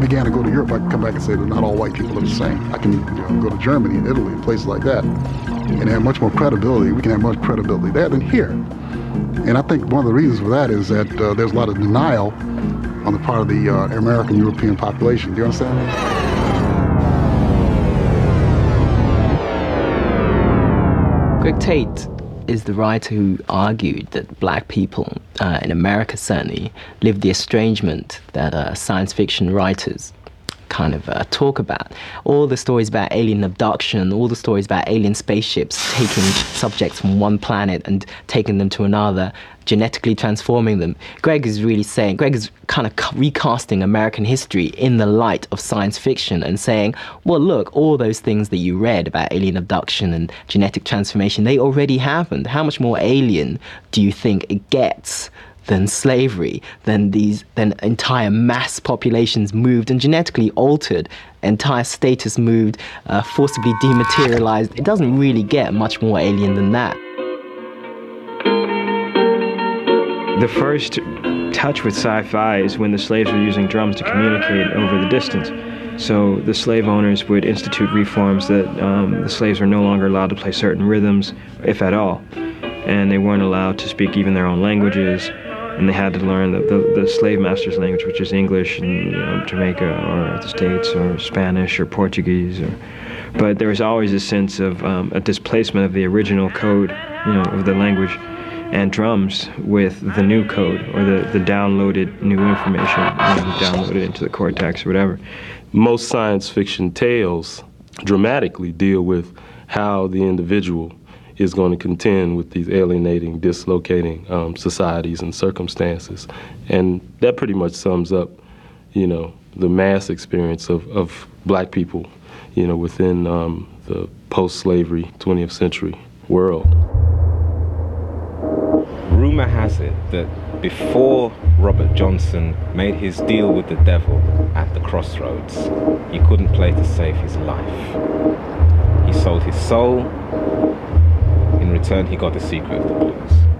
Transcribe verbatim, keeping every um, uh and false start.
began to go to Europe, I can come back and say that not all white people are the same. I can, you know, go to Germany and Italy and places like that and have much more credibility. We can have much credibility there than here. And I think one of the reasons for that is that uh, there's a lot of denial on the part of the uh, American European population. Do you understand? Greg Tate is the writer who argued that black people, uh, in America certainly, live the estrangement that uh, science fiction writers kind of uh, talk about. All the stories about alien abduction, all the stories about alien spaceships taking subjects from one planet and taking them to another, genetically transforming them. Greg is really saying, Greg is kind of recasting American history in the light of science fiction and saying, well, look, all those things that you read about alien abduction and genetic transformation, they already happened. How much more alien do you think it gets than slavery, than these, than entire mass populations moved and genetically altered, entire status moved, uh, forcibly dematerialized? It doesn't really get much more alien than that. The first touch with sci-fi is when the slaves were using drums to communicate over the distance. So the slave owners would institute reforms that um, the slaves were no longer allowed to play certain rhythms, if at all. And they weren't allowed to speak even their own languages. And they had to learn the, the, the slave master's language, which is English in, you know, Jamaica or the States, or Spanish or Portuguese. Or, but there was always a sense of um, a displacement of the original code, you know, of the language and drums with the new code, or the, the downloaded new information, you know, downloaded into the cortex or whatever. Most science fiction tales dramatically deal with how the individual is going to contend with these alienating, dislocating um, societies and circumstances. And that pretty much sums up, you know, the mass experience of, of black people, you know, within um, the post-slavery twentieth century world. Rumor has it that before Robert Johnson made his deal with the devil at the crossroads, he couldn't play to save his life. He sold his soul. In return, he got the secret of the blues.